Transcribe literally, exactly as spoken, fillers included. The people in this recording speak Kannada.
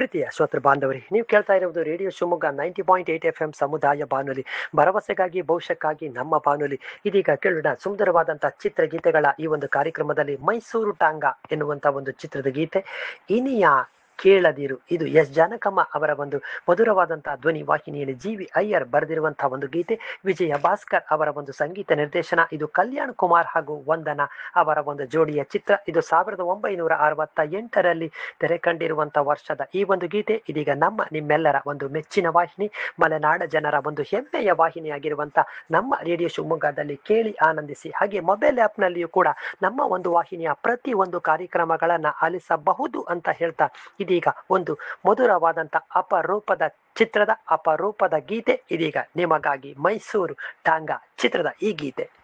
ಪ್ರೀತಿಯ ಶ್ರೋತೃ ಬಾಂಧವರಿ, ನೀವು ಕೇಳ್ತಾ ಇರುವುದು radio Shivamogga ninety point eight F M ಸಮುದಾಯ ಬಾನುಲಿ, ಭರವಸೆಗಾಗಿ ಭವಿಷ್ಯಕ್ಕಾಗಿ ನಮ್ಮ ಬಾನುಲಿ. ಇದೀಗ ಕೇಳೋಣ ಸುಂದರವಾದಂತಹ ಚಿತ್ರಗೀತೆಗಳ ಈ ಒಂದು ಕಾರ್ಯಕ್ರಮದಲ್ಲಿ ಮೈಸೂರು ಟಾಂಗ ಎನ್ನುವಂತ ಒಂದು ಚಿತ್ರದ ಗೀತೆ ಇನಿಯ ಕೇಳದಿರು. ಇದು ಎಸ್ ಜಾನಕಮ್ಮ ಅವರ ಒಂದು ಮಧುರವಾದಂತಹ ಧ್ವನಿ ವಾಹಿನಿಯಲ್ಲಿ ಜಿ ವಿ ಅಯ್ಯರ್ ಬರೆದಿರುವಂತಹ ಒಂದು ಗೀತೆ, ವಿಜಯ ಭಾಸ್ಕರ್ ಅವರ ಒಂದು ಸಂಗೀತ ನಿರ್ದೇಶನ. ಇದು ಕಲ್ಯಾಣ್ ಕುಮಾರ್ ಹಾಗೂ ವಂದನಾ ಅವರ ಒಂದು ಜೋಡಿಯ ಚಿತ್ರ. ಇದು ಸಾವಿರದ ಒಂಬೈನೂರ ಅರವತ್ತ ಎಂಟರಲ್ಲಿ ತೆರೆ ಕಂಡಿರುವಂತಹ ವರ್ಷದ ಈ ಒಂದು ಗೀತೆ ಇದೀಗ ನಮ್ಮ ನಿಮ್ಮೆಲ್ಲರ ಒಂದು ಮೆಚ್ಚಿನ ವಾಹಿನಿ, ಮಲೆನಾಡ ಜನರ ಒಂದು ಹೆಮ್ಮೆಯ ವಾಹಿನಿಯಾಗಿರುವಂತ ನಮ್ಮ ರೇಡಿಯೋ ಶಿವಮೊಗ್ಗದಲ್ಲಿ ಕೇಳಿ ಆನಂದಿಸಿ. ಹಾಗೆ ಮೊಬೈಲ್ ಆಪ್ ನಲ್ಲಿಯೂ ಕೂಡ ನಮ್ಮ ಒಂದು ವಾಹಿನಿಯ ಪ್ರತಿ ಒಂದು ಕಾರ್ಯಕ್ರಮಗಳನ್ನ ಆಲಿಸಬಹುದು ಅಂತ ಹೇಳ್ತಾ ಇದೀಗ ಒಂದು ಮಧುರವಾದಂತ ಅಪರೂಪದ ಚಿತ್ರದ ಅಪರೂಪದ ಗೀತೆ ಇದೀಗ ನಿಮಗಾಗಿ. ಮೈಸೂರು ಟಾಂಗ ಚಿತ್ರದ ಈ ಗೀತೆ.